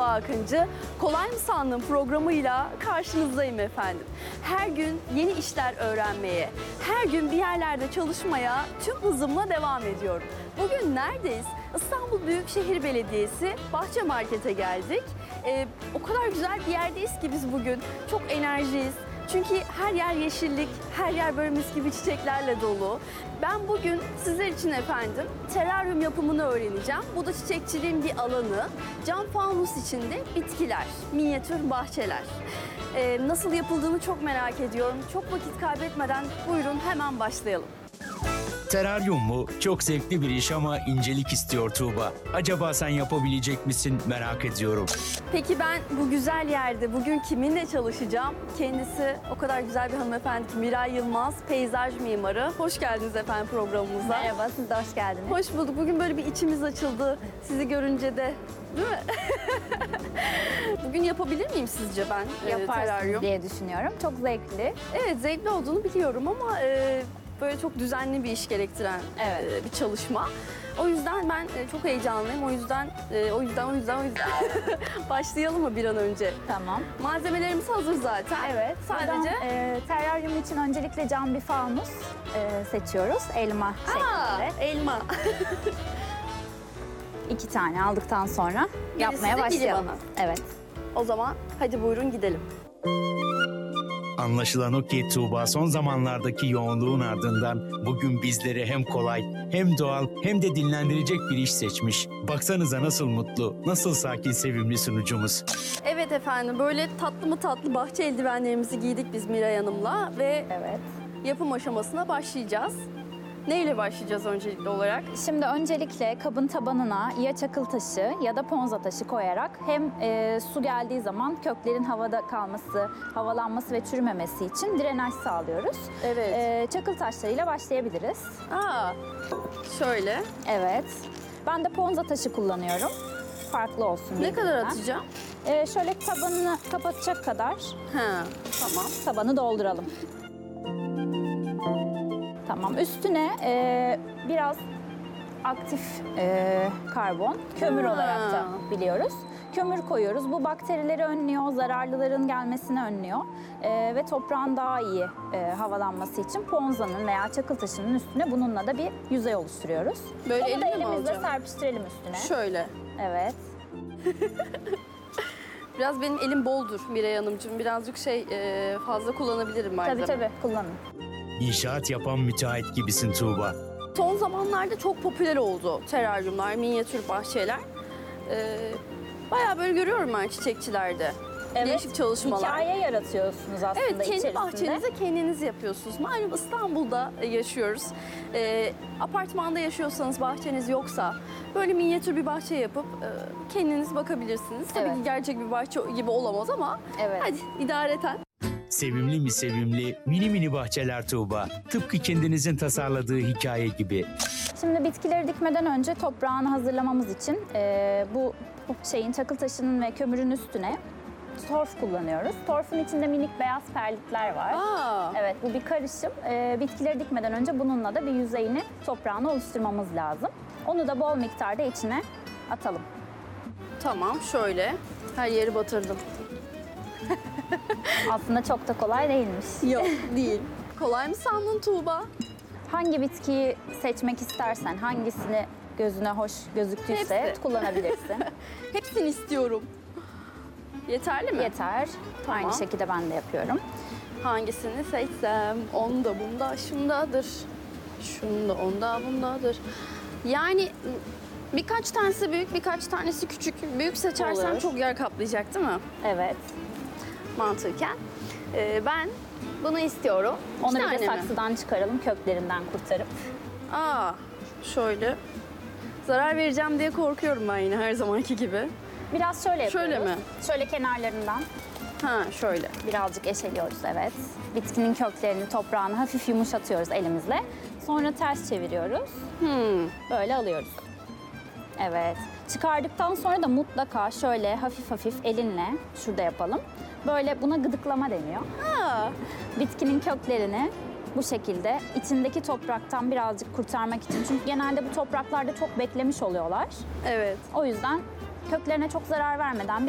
Tuğba Akıncı. Kolay mı sandın programıyla karşınızdayım efendim. Her gün yeni işler öğrenmeye, her gün bir yerlerde çalışmaya tüm hızımla devam ediyorum. Bugün neredeyiz? İstanbul Büyükşehir Belediyesi Bahçe Market'e geldik. O kadar güzel bir yerdeyiz ki biz bugün. Çok enerjiyiz. Çünkü her yer yeşillik, her yer böyle mis gibi çiçeklerle dolu. Ben bugün sizler için efendim teraryum yapımını öğreneceğim. Bu da çiçekçiliğin bir alanı. Cam fanus içinde bitkiler, minyatür bahçeler. Nasıl yapıldığını çok merak ediyorum. Çok vakit kaybetmeden buyurun hemen başlayalım. Teraryum mu? Çok zevkli bir iş ama incelik istiyor Tuğba. Acaba sen yapabilecek misin merak ediyorum. Peki ben bu güzel yerde bugün kiminle çalışacağım? Kendisi o kadar güzel bir hanımefendi ki Miray Yılmaz, peyzaj mimarı. Hoş geldiniz efendim programımıza. Merhaba, siz de hoş geldiniz. Hoş bulduk. Bugün böyle bir içimiz açıldı sizi görünce de. Değil mi? Bugün yapabilir miyim sizce ben Yaparsınız teraryum? diye düşünüyorum. Çok zevkli. Evet, zevkli olduğunu biliyorum ama böyle çok düzenli bir iş gerektiren Evet. bir çalışma. O yüzden ben çok heyecanlıyım. O yüzden başlayalım mı bir an önce? Tamam. Malzemelerimiz hazır zaten. Evet. Sadece Buradan, teraryum için öncelikle cam bir fanus seçiyoruz. Elma şeklinde. elma. 2 tane aldıktan sonra yapmaya de biri başlayalım. bana. Evet. O zaman hadi buyurun gidelim. Anlaşılan o ki Tuğba son zamanlardaki yoğunluğun ardından bugün bizlere hem kolay hem doğal hem de dinlendirecek bir iş seçmiş. Baksanıza nasıl mutlu, nasıl sakin sevimli sunucumuz. Evet efendim, böyle tatlı mı tatlı bahçe eldivenlerimizi giydik biz Miray Hanım'la ve Evet. yapım aşamasına başlayacağız. Neyle başlayacağız öncelikli olarak? Şimdi öncelikle kabın tabanına ya çakıl taşı ya da ponza taşı koyarak hem su geldiği zaman köklerin havada kalması, havalanması ve çürümemesi için drenaj sağlıyoruz. Evet. Çakıl taşlarıyla başlayabiliriz. Şöyle. Evet. Ben de ponza taşı kullanıyorum. Farklı olsun diye. Ne kadar birbirinden. atacağım? Şöyle tabanını kapatacak kadar Tamam. tabanı dolduralım. Tamam. Üstüne biraz aktif karbon, kömür olarak da biliyoruz. Kömür koyuyoruz. Bu bakterileri önlüyor, zararlıların gelmesini önlüyor ve toprağın daha iyi havalanması için ponzanın veya çakıl taşının üstüne bununla da bir yüzey oluşturuyoruz. Böyle Onu da elimle mi elimizle alacağım? serpiştirelim üstüne. Şöyle. Evet. Biraz benim elim boldur Miray Hanımcığım. Birazcık fazla kullanabilirim malzeme. Tabii kullanın. İnşaat yapan müteahhit gibisin Tuğba. Son zamanlarda çok popüler oldu teraryumlar, minyatür bahçeler. Bayağı böyle görüyorum ben çiçekçilerde. Değişik çalışmalar. Hikaye yaratıyorsunuz aslında Evet, kendi içerisinde. bahçenizi kendiniz yapıyorsunuz. Malum İstanbul'da yaşıyoruz. Apartmanda yaşıyorsanız, bahçeniz yoksa böyle minyatür bir bahçe yapıp kendiniz bakabilirsiniz. Tabii Evet. ki gerçek bir bahçe gibi olamaz ama Evet. hadi idareten. Sevimli mi sevimli, mini mini bahçeler Tuğba. Tıpkı kendinizin tasarladığı hikaye gibi. Şimdi bitkileri dikmeden önce toprağını hazırlamamız için bu çakıl taşının ve kömürün üstüne torf kullanıyoruz. Torfun içinde minik beyaz perlitler var. Evet, bu bir karışım. Bitkileri dikmeden önce bununla da bir yüzeyini, toprağını oluşturmamız lazım. Onu da bol miktarda içine atalım. Tamam, şöyle. Her yeri batırdım. Aslında çok da kolay değilmiş. Yok, değil. Kolay mı sandın Tuğba? Hangi bitkiyi seçmek istersen, hangisini gözüne hoş gözüktüyse Hepsi. kullanabilirsin. Hepsini istiyorum. Yeterli mi? Yeter. Tamam. Aynı şekilde ben de yapıyorum. Hangisini seçsem? Onda, bunda, şundadır. Şunda, onda, bundadır. Yani birkaç tanesi büyük, birkaç tanesi küçük. Büyük seçersem Olur. çok yer kaplayacak değil mi? Evet. Mantıken. Ben bunu istiyorum. Onu İki bir de tane mi? saksıdan çıkaralım, köklerinden kurtarıp. Şöyle. Zarar vereceğim diye korkuyorum ben yine her zamanki gibi. Biraz şöyle yapıyoruz. Şöyle mi? Şöyle kenarlarından Şöyle. birazcık eşeliyoruz, evet. Bitkinin köklerini, toprağını hafif yumuşatıyoruz elimizle. Sonra ters çeviriyoruz. Böyle alıyoruz. Evet. Çıkardıktan sonra da mutlaka şöyle hafif hafif elinle, şurada yapalım. Böyle buna gıdıklama deniyor. Bitkinin köklerini bu şekilde içindeki topraktan birazcık kurtarmak için. Çünkü genelde bu topraklarda çok beklemiş oluyorlar. Evet. O yüzden köklerine çok zarar vermeden